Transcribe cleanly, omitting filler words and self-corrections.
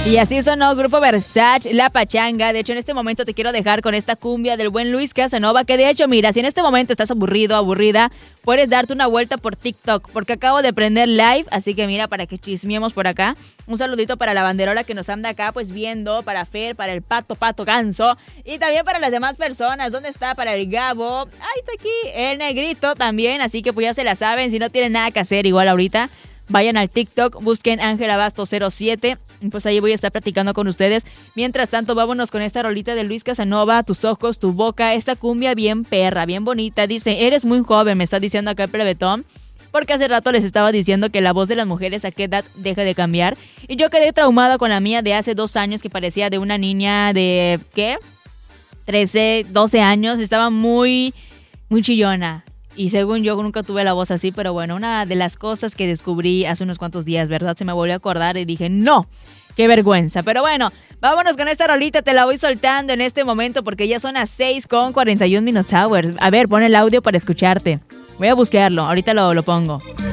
Y así sonó Grupo Versace, La Pachanga. De hecho, en este momento te quiero dejar con esta cumbia del buen Luis Casanova, que de hecho, mira, si en este momento estás aburrido, aburrida, puedes darte una vuelta por TikTok, porque acabo de prender live, así que mira, para que chismeemos por acá. Un saludito para la banderola que nos anda acá, pues viendo, para Fer, para el Pato Ganso, y también para las demás personas. ¿Dónde está? Para el Gabo. Ay, está aquí, el Negrito también, así que pues ya se la saben, si no tienen nada que hacer igual ahorita, vayan al TikTok, busquen Ángela Basto 07, pues ahí voy a estar platicando con ustedes. Mientras tanto, vámonos con esta rolita de Luis Casanova, Tus ojos, tu boca, esta cumbia bien perra, bien bonita. Dice, eres muy joven, me está diciendo acá el plebetón, porque hace rato les estaba diciendo que la voz de las mujeres a qué edad deja de cambiar. Y yo quedé traumada con la mía de hace 2 años, que parecía de una niña de, ¿qué? 13, 12 años, estaba muy chillona. Y según yo nunca tuve la voz así, pero bueno, una de las cosas que descubrí hace unos cuantos días, ¿verdad? Se me volvió a acordar y dije, no, qué vergüenza. Pero bueno, vámonos con esta rolita, te la voy soltando en este momento porque ya son las 6:41 Minutes Hour. A ver, pon el audio para escucharte. Voy a buscarlo, ahorita lo pongo.